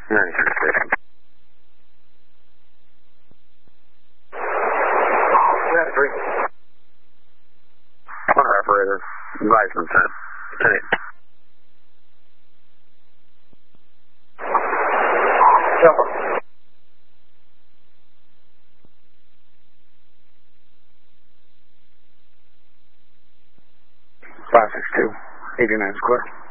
93 station. Yeah, 3. Owner operator, advisement sent. 10-8. Shuffle. 562, 89 square.